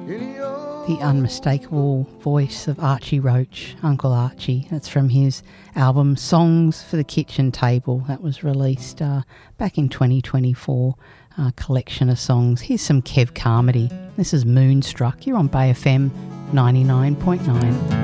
The unmistakable voice of Archie Roach, Uncle Archie. That's from his album Songs for the Kitchen Table. That was released back in 2024, a collection of songs. Here's some Kev Carmody. This is Moonstruck. You're on Bay FM 99.9.